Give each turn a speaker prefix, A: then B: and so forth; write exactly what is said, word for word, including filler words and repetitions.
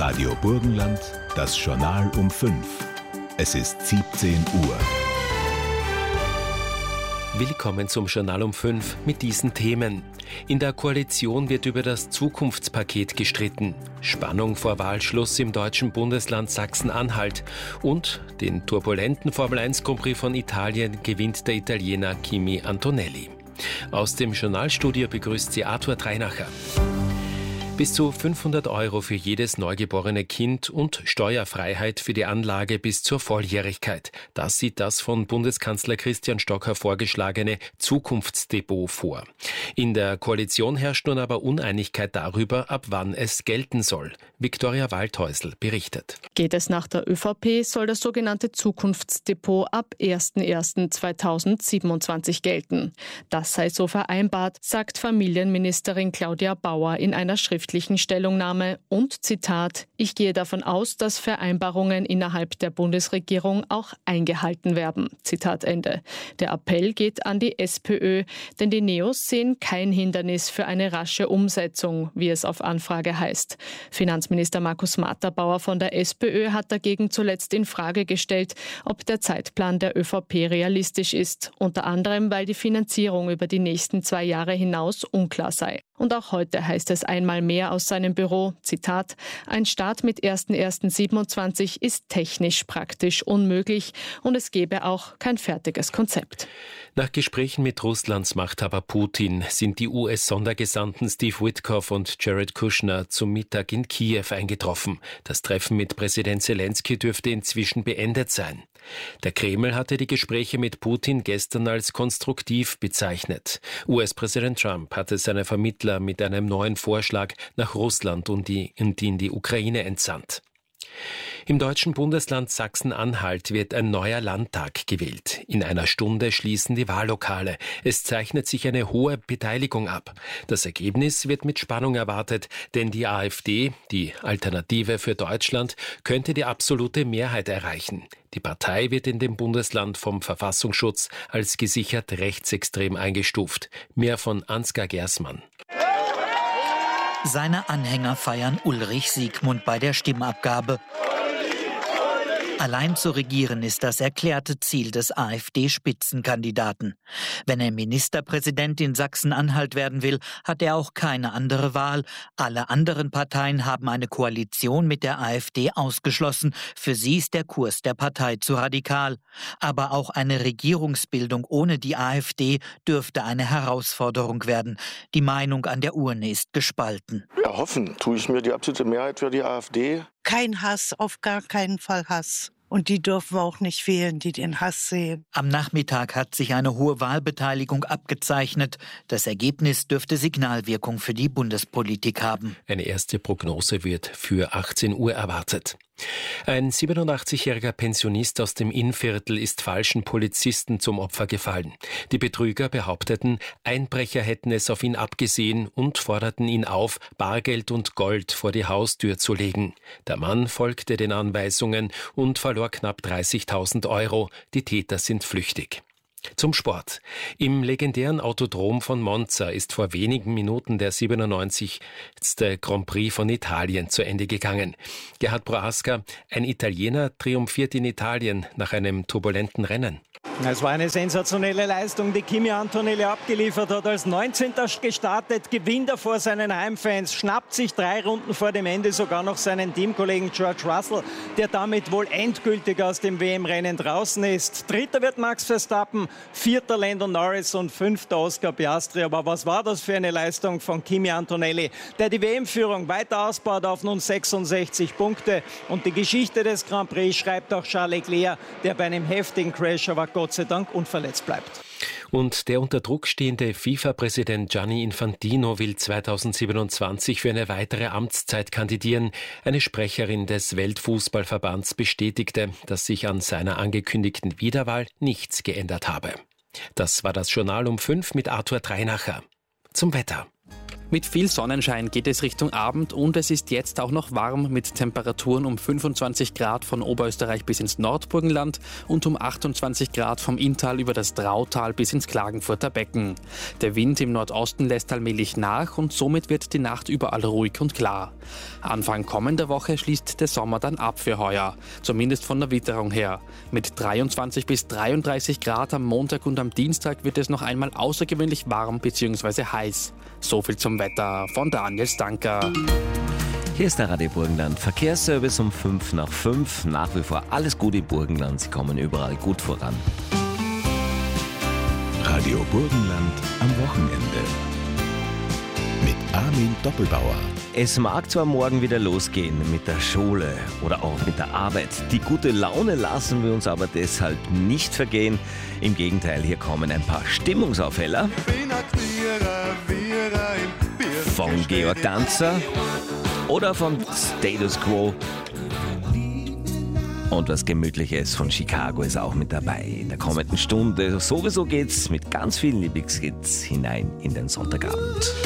A: Radio Burgenland, das Journal um fünf. Es ist siebzehn Uhr.
B: Willkommen zum Journal um fünf mit diesen Themen. In der Koalition wird über das Zukunftspaket gestritten. Spannung vor Wahlschluss im deutschen Bundesland Sachsen-Anhalt. Und den turbulenten Formel eins Grand Prix von Italien gewinnt der Italiener Kimi Antonelli. Aus dem Journalstudio begrüßt sie Arthur Dreinacher. Bis zu fünfhundert Euro für jedes neugeborene Kind und Steuerfreiheit für die Anlage bis zur Volljährigkeit. Das sieht das von Bundeskanzler Christian Stocker vorgeschlagene Zukunftsdepot vor. In der Koalition herrscht nun aber Uneinigkeit darüber, ab wann es gelten soll. Viktoria Waldhäusl berichtet.
C: Geht es nach der ÖVP, soll das sogenannte Zukunftsdepot ab erster erster zweitausendsiebenundzwanzig gelten. Das sei so vereinbart, sagt Familienministerin Claudia Bauer in einer schriftlichen Stellungnahme und Zitat: Ich gehe davon aus, dass Vereinbarungen innerhalb der Bundesregierung auch eingehalten werden. Zitat Ende. Der Appell geht an die SPÖ, denn die Neos sehen kein Hindernis für eine rasche Umsetzung, wie es auf Anfrage heißt. Finanzminister Markus Matterbauer von der SPÖ hat dagegen zuletzt in Frage gestellt, ob der Zeitplan der ÖVP realistisch ist, unter anderem, weil die Finanzierung über die nächsten zwei Jahre hinaus unklar sei. Und auch heute heißt es einmal mehr aus seinem Büro, Zitat: Ein Start mit erster erster siebenundzwanzig ist technisch praktisch unmöglich und es gäbe auch kein fertiges Konzept.
B: Nach Gesprächen mit Russlands Machthaber Putin sind die U S-Sondergesandten Steve Witkoff und Jared Kushner zum Mittag in Kiew eingetroffen. Das Treffen mit Präsident Zelensky dürfte inzwischen beendet sein. Der Kreml hatte die Gespräche mit Putin gestern als konstruktiv bezeichnet. U S-Präsident Trump hatte seine Vermittler mit einem neuen Vorschlag nach Russland und die, und in die Ukraine entsandt. Im deutschen Bundesland Sachsen-Anhalt wird ein neuer Landtag gewählt. In einer Stunde schließen die Wahllokale. Es zeichnet sich eine hohe Beteiligung ab. Das Ergebnis wird mit Spannung erwartet, denn die AfD, die Alternative für Deutschland, könnte die absolute Mehrheit erreichen. Die Partei wird in dem Bundesland vom Verfassungsschutz als gesichert rechtsextrem eingestuft. Mehr von Ansgar Gersmann.
D: Seine Anhänger feiern Ulrich Siegmund bei der Stimmabgabe. Allein zu regieren ist das erklärte Ziel des AfD-Spitzenkandidaten. Wenn er Ministerpräsident in Sachsen-Anhalt werden will, hat er auch keine andere Wahl. Alle anderen Parteien haben eine Koalition mit der AfD ausgeschlossen. Für sie ist der Kurs der Partei zu radikal. Aber auch eine Regierungsbildung ohne die AfD dürfte eine Herausforderung werden. Die Meinung an der Urne ist gespalten.
E: Erhoffen tue ich mir die absolute Mehrheit für die AfD.
F: Kein Hass, auf gar keinen Fall Hass. Und die dürfen wir auch nicht wählen, die den Hass sehen.
D: Am Nachmittag hat sich eine hohe Wahlbeteiligung abgezeichnet. Das Ergebnis dürfte Signalwirkung für die Bundespolitik haben.
B: Eine erste Prognose wird für achtzehn Uhr erwartet. Ein siebenundachtzigjähriger Pensionist aus dem Innviertel ist falschen Polizisten zum Opfer gefallen. Die Betrüger behaupteten, Einbrecher hätten es auf ihn abgesehen und forderten ihn auf, Bargeld und Gold vor die Haustür zu legen. Der Mann folgte den Anweisungen und verlor knapp dreißigtausend Euro. Die Täter sind flüchtig. Zum Sport. Im legendären Autodrom von Monza ist vor wenigen Minuten der siebenundneunzigste Grand Prix von Italien zu Ende gegangen. Gerhard Prohaska, ein Italiener, triumphiert in Italien nach einem turbulenten Rennen.
G: Es war eine sensationelle Leistung, die Kimi Antonelli abgeliefert hat. Als neunzehnter gestartet, gewinnt er vor seinen Heimfans, schnappt sich drei Runden vor dem Ende sogar noch seinen Teamkollegen George Russell, der damit wohl endgültig aus dem W M-Rennen draußen ist. Dritter wird Max Verstappen, vierter Lando Norris und fünfter Oscar Piastri. Aber was war das für eine Leistung von Kimi Antonelli, der die W M-Führung weiter ausbaut auf nun sechsundsechzig Punkte. Und die Geschichte des Grand Prix schreibt auch Charles Leclerc, der bei einem heftigen Crash aber Gott sei Dank unverletzt bleibt.
B: Und der unter Druck stehende FIFA-Präsident Gianni Infantino will zweitausendsiebenundzwanzig für eine weitere Amtszeit kandidieren. Eine Sprecherin des Weltfußballverbands bestätigte, dass sich an seiner angekündigten Wiederwahl nichts geändert habe. Das war das Journal um fünf mit Arthur Dreinacher. Zum Wetter.
H: Mit viel Sonnenschein geht es Richtung Abend und es ist jetzt auch noch warm mit Temperaturen um fünfundzwanzig Grad von Oberösterreich bis ins Nordburgenland und um achtundzwanzig Grad vom Inntal über das Drautal bis ins Klagenfurter Becken. Der Wind im Nordosten lässt allmählich nach und somit wird die Nacht überall ruhig und klar. Anfang kommender Woche schließt der Sommer dann ab für heuer, zumindest von der Witterung her. Mit dreiundzwanzig bis dreiunddreißig Grad am Montag und am Dienstag wird es noch einmal außergewöhnlich warm bzw. heiß. So viel zum Wetter von Daniel Stanker.
I: Hier ist der Radio Burgenland Verkehrsservice um fünf nach fünf. Nach wie vor alles gut im Burgenland. Sie kommen überall gut voran.
A: Radio Burgenland am Wochenende. Mit Armin Doppelbauer.
I: Es mag zwar morgen wieder losgehen mit der Schule oder auch mit der Arbeit. Die gute Laune lassen wir uns aber deshalb nicht vergehen. Im Gegenteil, hier kommen ein paar Stimmungsaufheller. Von Georg Danzer oder von Status Quo. Und was Gemütliches von Chicago ist auch mit dabei. In der kommenden Stunde sowieso geht's mit ganz vielen Lieblingshits hinein in den Sonntagabend.